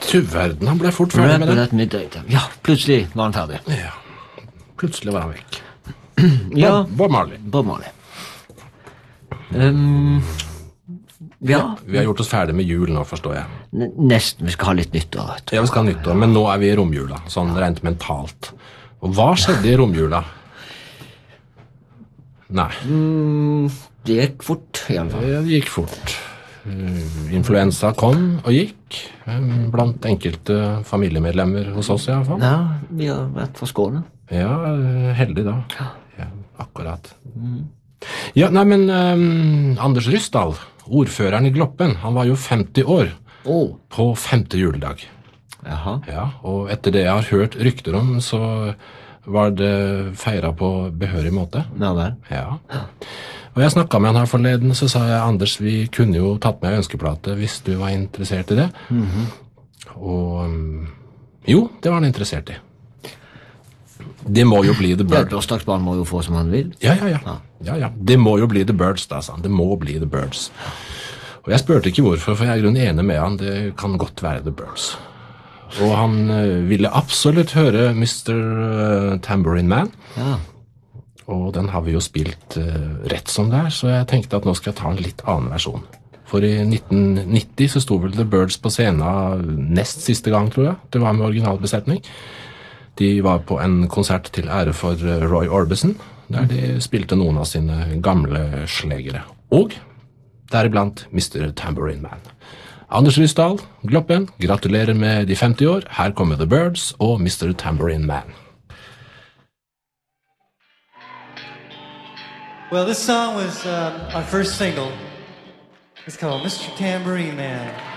Du verden, han ble fort ferdig med Rapper det. at midnight. Ja, plutselig var han ferdig. Ja, plutselig var han vekk. Ja, Bob Marley. Bob Marley. Ja, Vi har gjort oss ferdig med jul nå, forstår jeg. nesten. Vi skal ha litt nyttår, vet du. Ja, vi skal ha nyttår, men nå er vi i romjula, sånn rent mentalt. Og hva skjedde i romjula? Nei, Det gikk fort, i alle fall. det gikk fort. Influensa kom og gikk, blant enkelte familiemedlemmer hos oss i alle fall. Ja, vi har vært for Skåne. Ja, heldig da. Ja, akkurat. Ja, nei, men Anders Ryssdal, ordføreren i Gloppen, han var jo 50 år på 5. juledag. Jaha. Ja, og etter det jeg har hørt rykter om, så var det feiret på behørig måte. Ja vel. Ja. Og jeg snakket med han her forleden, så sa jeg, Anders, vi kunne jo tatt med ønskeplate hvis du var interessert i det. Og jo, det var han interessert i. Det må jo bli The Ja, Birds. bursdagsbarn må jo få som han vil. Ja. Det må jo bli The Birds, da, sa han. Det må bli The Birds. Og jeg spurte ikke hvorfor, for jeg er i grunnen enig med han. Det kan godt være The Birds. Og han ville absolutt høre Mr. Tambourine Man. Ja. Og den har vi jo spilt rett som det er, så jeg tenkte at nå skal jeg ta en litt annen versjon. For i 1990 så sto vel The Birds på scenen nest siste gang, tror jeg. Det var med originalbesetning. De var på en konsert til ære for Roy Orbison, der de spilte noen av sine gamle slegere. Og deriblant Mr. Tambourine Man. Anders Ryssdal, Gloppen, gratulerer med de 50 år. Her kommer The Birds og Mr. Tambourine Man. Well, this song was our first single. It's called Mr. Tambourine Man.